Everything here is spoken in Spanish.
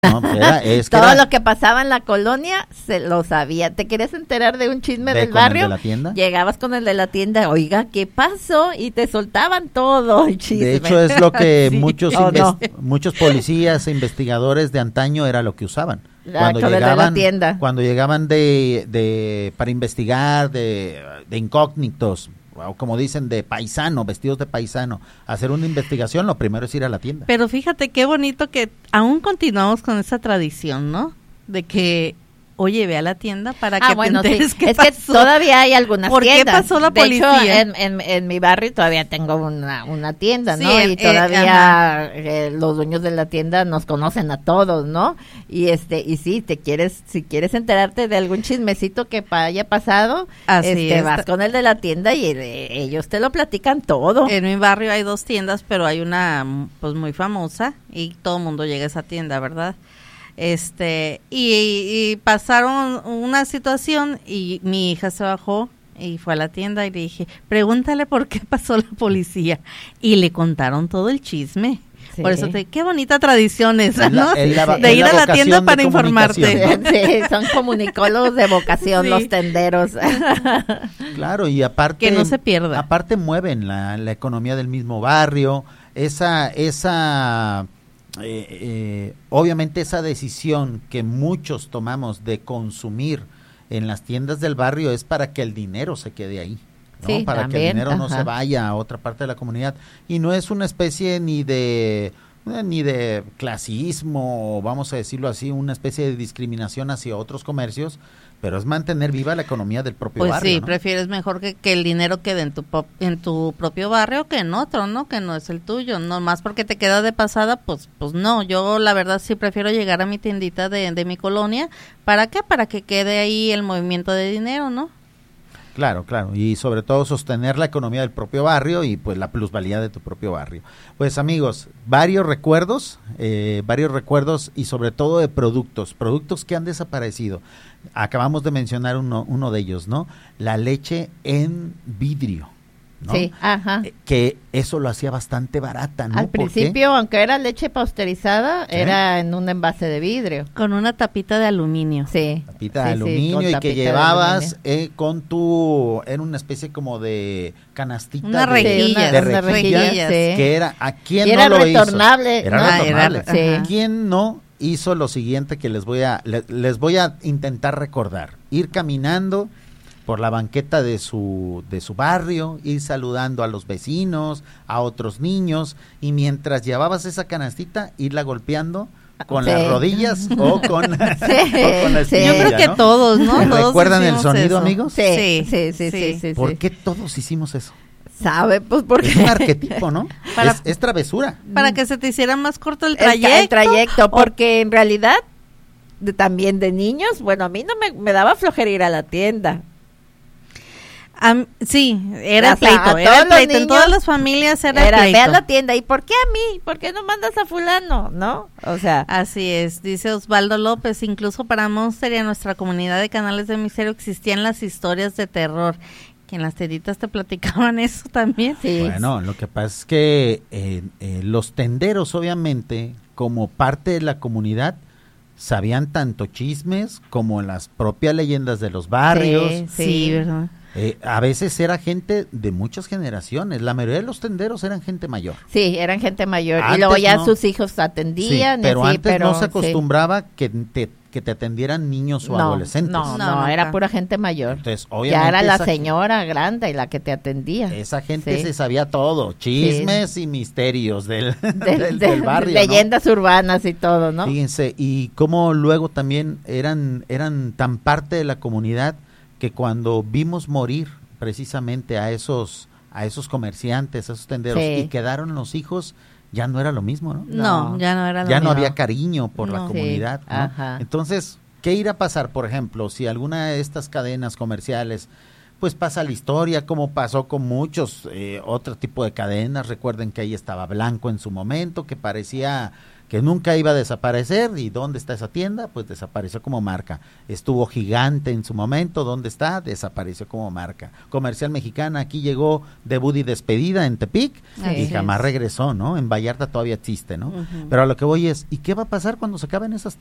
No, es que Todo lo que pasaba en la colonia se lo sabía. ¿Te querías enterar de un chisme del barrio? ¿El de la tienda? Llegabas con el de la tienda, oiga, ¿qué pasó? Y te soltaban todo el chisme. De hecho, es lo que Sí. muchos policías e investigadores de antaño era lo que usaban. Con el de la tienda. Cuando llegaban para investigar de incógnitos, o como dicen, de paisano, vestidos de paisano, hacer una investigación, lo primero es ir a la tienda. Pero fíjate qué bonito que aún continuamos con esa tradición, ¿no? De que, oye, ve a la tienda para que te enteres qué pasó. Que todavía hay algunas tiendas. ¿Por qué pasó la policía? De hecho, en mi barrio todavía tengo una tienda, ¿no? Sí, y todavía los dueños de la tienda nos conocen a todos, ¿no? Y y sí, si quieres enterarte de algún chismecito que haya pasado, vas con el de la tienda y ellos te lo platican todo. En mi barrio hay 2 tiendas, pero hay una pues muy famosa y todo el mundo llega a esa tienda, ¿verdad? Y pasaron una situación y mi hija se bajó y fue a la tienda y le dije, pregúntale por qué pasó la policía, y le contaron todo el chisme. Sí. Por eso qué bonita tradición esa, ¿no? De ir a la tienda para informarte. Sí, son comunicólogos de vocación, sí. Los tenderos. Claro, y aparte que no se pierda. Aparte mueven la economía del mismo barrio, obviamente esa decisión que muchos tomamos de consumir en las tiendas del barrio es para que el dinero se quede ahí, ¿no? Sí, para también, que el dinero no se vaya a otra parte de la comunidad, y no es una especie ni de clasismo, o vamos a decirlo así, una especie de discriminación hacia otros comercios, pero es mantener viva la economía del propio barrio. Pues sí, ¿no? prefieres mejor que el dinero quede en tu propio barrio que en otro, ¿no? Que no es el tuyo, no más porque te queda de pasada, pues no, yo la verdad sí prefiero llegar a mi tiendita de mi colonia. ¿Para qué? Para que quede ahí el movimiento de dinero, ¿no? Claro, y sobre todo sostener la economía del propio barrio y pues la plusvalía de tu propio barrio. Pues amigos, varios recuerdos y sobre todo de productos que han desaparecido. Acabamos de mencionar uno de ellos, ¿no? La leche en vidrio, ¿no? Sí, ajá. Que eso lo hacía bastante barata, ¿no? Al principio, aunque era leche pasteurizada, ¿sí? Era en un envase de vidrio. Con una tapita de aluminio. Sí. Tapita de aluminio, y que llevabas con era una especie como de canastita. Una rejilla. Una rejilla, sí. Que era, ¿a quién y no lo retornable, hizo? Era retornable. Sí. ¿Quién no hizo lo siguiente que les voy a intentar recordar? Ir caminando por la banqueta de su barrio, ir saludando a los vecinos, a otros niños, y mientras llevabas esa canastita, irla golpeando con las rodillas o con la espinilla, Yo creo que ¿no? todos, ¿no? Todos ¿Recuerdan el sonido, eso. amigos? Sí. ¿Por qué todos hicimos eso? ¿Sabe? Pues porque es un arquetipo, ¿no? Es travesura. Para que se te hiciera más corto el trayecto. El trayecto, porque en realidad, también de niños, bueno, a mí no me daba flojera ir a la tienda. Sí, era el pleito, niños, en todas las familias era el pleito. Ve a la tienda, ¿y por qué a mí? ¿Por qué no mandas a fulano? ¿No? O sea. Así es, dice Osvaldo López, incluso para Monster y en nuestra comunidad de canales de misterio existían las historias de terror, que en las tienditas te platicaban eso también. Sí. Bueno, lo que pasa es que los tenderos, obviamente, como parte de la comunidad, sabían tanto chismes como las propias leyendas de los barrios. Sí, ¿verdad? A veces era gente de muchas generaciones, la mayoría de los tenderos eran gente mayor. Sí, eran gente mayor, antes y luego ya no, sus hijos atendían. Sí, pero antes no se acostumbraba sí. que te atendieran niños o adolescentes. No, era pura gente mayor. Entonces, obviamente, ya era la señora grande y la que te atendía. Esa gente se sabía todo, chismes y misterios del barrio. Leyendas urbanas y todo, ¿no? Fíjense, y cómo luego también eran tan parte de la comunidad que cuando vimos morir precisamente a esos comerciantes, a esos tenderos, y quedaron los hijos, ya no era lo mismo, ¿no? No, ya no era lo mismo. Ya no había cariño por la comunidad, ¿no? Ajá. Entonces, ¿qué irá a pasar, por ejemplo, si alguna de estas cadenas comerciales, pues pasa la historia, como pasó con muchos otro tipo de cadenas? Recuerden que ahí estaba Blanco en su momento, que parecía que nunca iba a desaparecer. ¿Y dónde está esa tienda? Pues desapareció como marca. Estuvo Gigante en su momento, ¿dónde está? Desapareció como marca. Comercial Mexicana, aquí llegó debut y despedida en Tepic, y jamás regresó, ¿no? En Vallarta todavía existe, ¿no? Pero a lo que voy es, ¿y qué va a pasar cuando se acaben esas